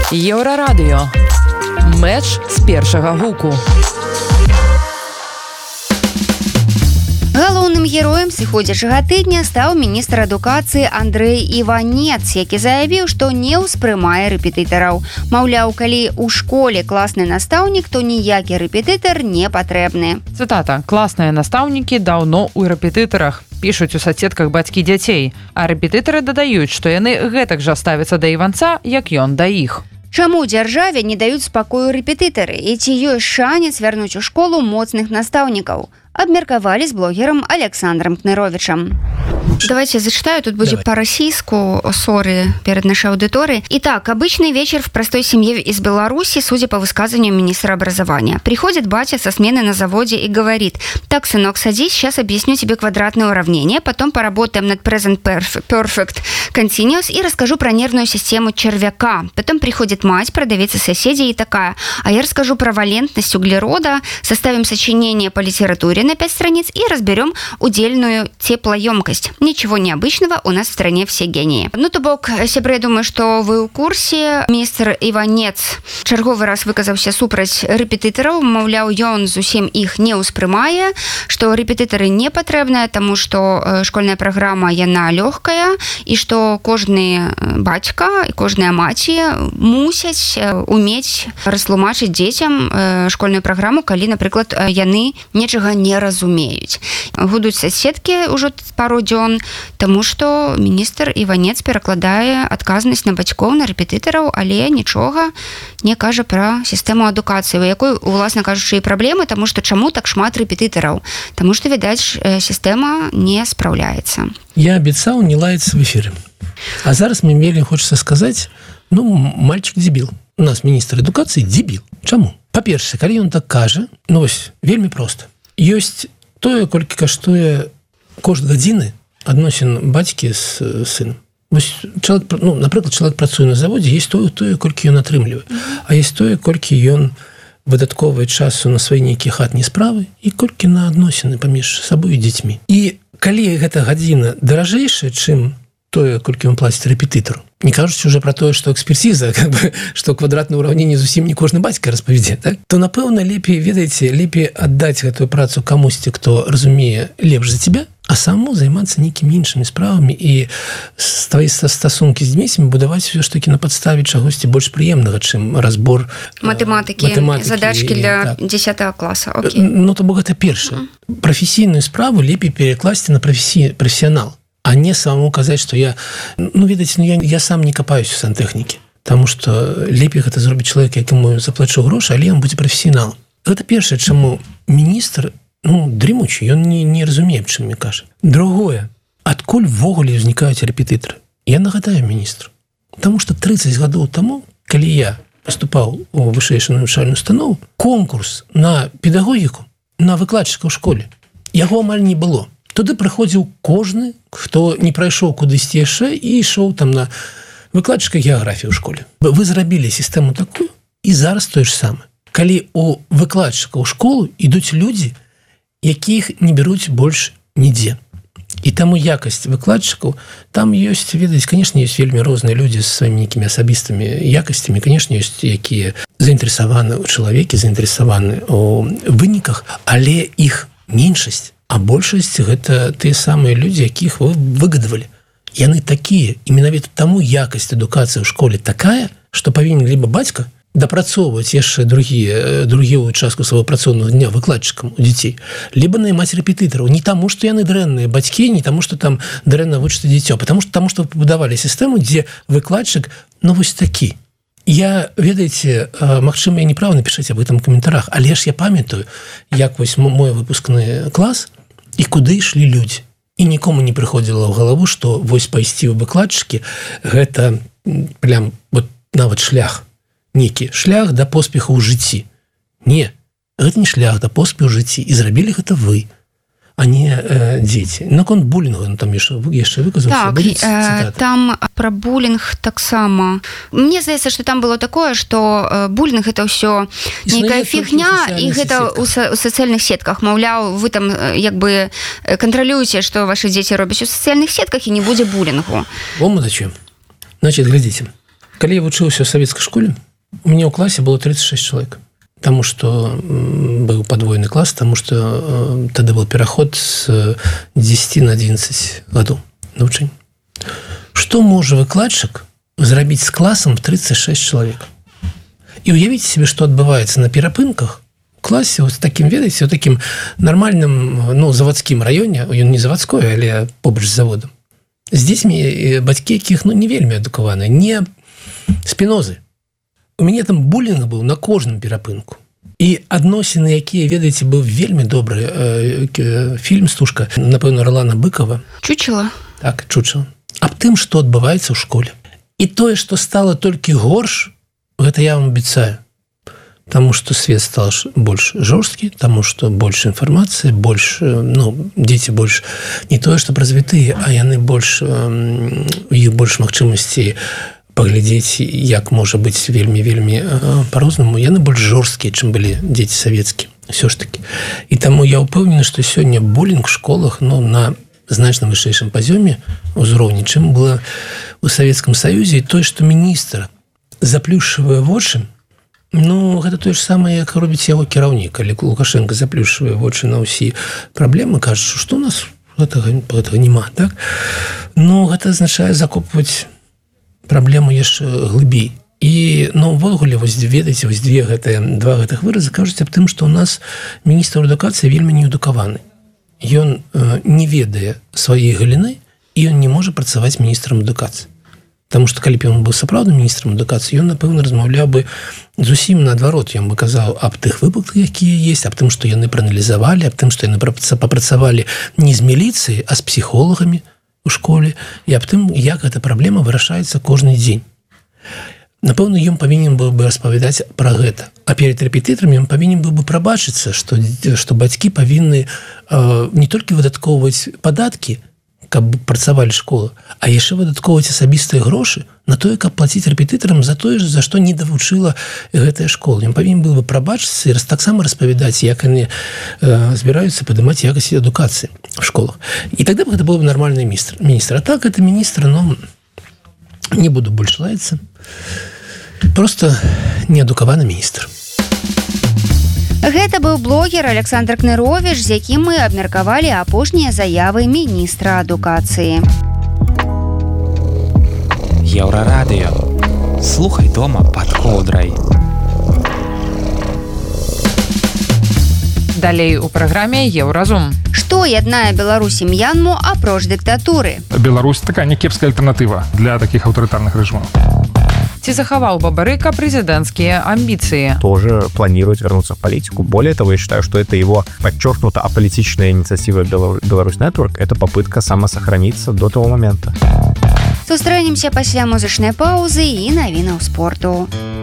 Еўрарадыё. Мэч з першага гуку. Галоўным героем сыходзячага тыдня стаў міністр адукацыі Андрэй Іванец, які заявіў, што не ўспрымае рэпетытараў. Маўляў, калі ў школе класны настаўнік, то ніякі рэпетытар не патрэбны. Цытата. Класныя настаўнікі даўно ў рэпетытарах. Пішуць у соцсетках бацькі дзяцей. А рэпетытары дадаюць, што яны гэтак жа ставяцца да Іванца, як ён да іх. Чаму дзяржаве не даюць спакою рэпетытары? І ці ёсць шанец вярнуць у школу моцных настаўнікаў? Абмеркавалі з блогером Александром Кныровичем. Давайте зачитаю, тут будет по-российску, ссоры перед нашей аудиторией. Итак, обычный вечер в простой семье из Беларуси, судя по высказыванию министра образования. Приходит батя со смены на заводе и говорит: так, сынок, садись, сейчас объясню тебе квадратное уравнение, потом поработаем над present perfect continuous и расскажу про нервную систему червяка. Потом приходит мать, продавец соседей и такая: а я расскажу про валентность углерода, составим сочинение по литературе на 5 страниц и разберем удельную теплоемкость. Ничего необычного, у нас в стране все гении. Ну, то бок, сябры, я думаю, что вы ў курсе. Міністр Іванец чарговы раз выказаўся супраць рэпетытараў, маўляў, ён зусім іх не ўспрымае, што рэпетытары не патрэбныя, таму што школьная праграма, яна лёгкая, і што кожны бацька і кожная маці мусяць умець растлумачыць дзецям школьную праграму, калі, напрыклад, яны нечага не разумеюць. Гудуць соцсеткі ўжо пару дзён, таму што міністр Іванец перакладае адказнасць на бацькоў, на рэпетытараў, але нічога не кажа пра сістэму адукацыі, у якой, уласна кажучы, і праблемы, таму што чаму так шмат рэпетытараў? Таму што, відаць, сістэма не спраўляецца. Я абяцаў не лаяцца в эфире. А зараз мне вельмі хочется сказаць, мальчик дебіл. У нас міністр адукацыі дебіл. Чаму? Па-першае, калі ён так кажа, вось, вельмі проста. Ёсць тое, колькі каштуе кошт гадзіны адносін бацькі з сынам. Вось чалавек, напрыклад, чалавек працуе на заводзе, есть тое, колькі ён атрымлівае, а есть тое, колькі ён выдаткоўвае часу на свае нейкія хатнія справы і колькі на адносіны паміж сабой і дзецьмі. І калі гэта гадзіна даражэйшая, чым тое, колькі ён плаціць рэпетытару, не кажуць уже про тое, што экспертиза, што квадратное уравнение зусім не кожны бацька распавядзе, так? То, напэўна, лепей, ведаеце, лепей аддаць гэтую працу камусьці, хто разумее лепш за тебя, а самому займацца нейкімі іншымі справамі і свае стасункі з дзецьмі будаваць все ж таки на падставе чагосьці больш прыемнага, чым разбор матэматыкі, задачкі для 10 класа. Окей. То бок гэта першае. Прафесійную справу лепей перакласці на прафесіянал, а не самому казаць, што я, ведаеце, я сам не капаюсь у сантэхнікі, таму што лепей гэта зробіць чалавек, якому заплачу грошы, але ён будзе прафесіяналам. Гэта першае, чаму міністр дрымучы, ён не разумее, чым мне кажа. Другое, адкуль ввогуле ўзнікаюць рэпетытары? Я нагадаю міністру, таму што 30 гадоў таму, калі я паступаў у вышэйшую навучальную установу, конкурс на педагогіку, на выкладчыка ў школе, яго амаль не было. Туды прыходзіў кожны, хто не прайшоў кудысьці яшчэ і ішоў там на выкладчыка геаграфіі ў школе. Вы зрабілі сістэму такую, і зараз тое ж самае. Калі у выкладчыка ў школу ідуць людзі, якіх не бяруць больш нідзе. І таму якасць выкладчыкаў, там ёсць, ведаеце, конечно, ёсць вельмі розныя людзі з сваімі нейкімі асабістымі якасцямі, конечно, ёсць якія заінтарэсаваны ў чалавеке, заінтарэсаваны ў выніках, але іх меншасць, а большасць гэта тыя самыя людзі, якіх вы выгадавалі. Яны такія, і менавіта таму якасць адукацыі ў школе такая, што павінен либо бацька дапрацоўваць яшчэ другую частку свайго працоўнага дня выкладчыкам у дзяцей, либо наймаць рэпетытараў. Не таму, што яны дрэнныя бацькі, не таму, што там дрэнна вучыцца дзіцё, таму што пабудавалі сістэму, дзе выкладчык, вось такі. Я, ведаеце, магчыма, я неправильно напішаць об этом в каментарах, але ж я памятаю, як вось мой выпускны клас і куды ішлі людзі. І нікому не прыходзіла ў галаву, што вось пайсці ў выкладчыкі гэта прям нават шлях. Некі шлях да поспеху ў жыцці. Не, гэта не шлях да поспеху ў жыцці. І зрабілі гэта вы, а не дзеці. Наконт булінгу там яшчэ выказаўся. Так, там пра булінг таксама. Мне здаецца, што там было такое, што булінг гэта ўсё нейкая фігня, і гэта ў сацыяльных сетках. Маўляў, вы там як бы кантралюеце, што вашы дзеці робяць у сацыяльных сетках, і не будзе булінгу. Вам удачи. Значит, глядзіце. Калі я вучыўся ў савецкай школе, у мяне ў класе было 36 чалавек. Таму што быў падвойны клас, таму што тады был пераход з 10 на 11 гадоў навучання. Што можа выкладчык зрабіць з класам в 36 чалавек? І уявіце себе, што адбываецца на перапынках у класе з такім, ведаеце, у такім нармальным, заводскім раёне, ён не заводской, але побач з заводам. З дзецьмі бацькі, якіх не вельмі адукаваныя, не спінозы. У мяне там булінг быў на кожным перапынку. І адносіны, якія, ведаеце, быў вельмі добры фільм «Стужка», напэўна, Ролана Быкова. Чучела? Так, чучела. Аб тым, што адбываецца ў школе. І тое, што стала толькі горш, гэта я вам абяцаю. Таму што свет стал больш жорсткі, таму што больш інфармацыі, больш, дзеці больш не тое, што развітыя, а яны больш, у іх больш магчымасцей паглядзець, як можа быць вельмі па-рознаму. Яны больш жорсткія, чым былі дзеці савецкія, ўсё ж такі. І таму я ўпэўнены, што сёння булінг в школах на значна вышэйшым пазёме ўзроўні, чым было ў Савецкам Саюзе. І тое, што міністр заплюшчвае вочы, гэта тое ж самае, як робіць яго кіраўнік. Калі Лукашенко заплюшчвае вочы на ўсе праблемы, кажа, што ў нас гэтага няма, так? Гэта азначае закопваць праблему яшчэ глыбей. І, увогуле, ведаеце, два гэтых выразы кажуць аб тым, што ў нас міністр адукацыі вельмі неадукаваны. Ён не ведае сваёй галіны, і ён не можа працаваць міністрам адукацыі. Таму што, калі б ён быў сапраўдным міністрам адукацыі, ён, напэўна, размаўляў бы зусім наадварот. Ён бы казаў аб тых выпадках, якія ёсць, аб тым, што яны прааналізавалі, аб тым, што яны папрацавалі не з міліцыяй, а з псіхолагамі у школе, і аб тым, як эта праблема вырашаецца кожны дзень. Напэўна, ён павінен быў бы распавядаць пра гэта. А перед рэпетытарамі ён павінен быў бы прабачыцца, што бацькі павінны не толькі выдаткоўваць падаткі, каб працавалі школы, а яшчэ выдаткоўваць асабістыя грошы на тое, каб плаціць рэпетытарам за тое, за што не давучыла гэтая школа. Ён павінен быў бы прабачыцца і таксама распавядаць, як яны збіраюцца падымаць якасць адукацыі в школах. І тогда гэта быў бы нармальны міністр. А так, гэта міністр, не буду больш лаяцца, просто неадукаваны міністр. Гэта быў блогер Александр Кныровіч, з якім мы абмеркавалі апошнія заявы міністра адукацыі. Еўрарадыё. Слухай дома пад коўдрай. Далей у праграме «Еўразум». Што яднае Беларусь і М'янму апроч дыктатуры? Беларусь такая някепская альтэрнатыва для такіх аўтарытарных рэжымаў. Ці захаваў Бабарыка президентские амбиции? Тоже планирует вернуться в политику. Более того, я считаю, что это его подчеркнуто аполитичная инициатива Беларусь Network. Это попытка самосохраниться до того момента. Сустрэнемся пасля музычнай паузы і навінаў спорту.